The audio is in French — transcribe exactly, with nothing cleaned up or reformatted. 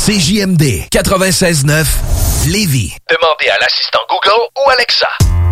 C J M D quatre-vingt-seize neuf Lévis. Demandez à l'assistant Google ou Alexa.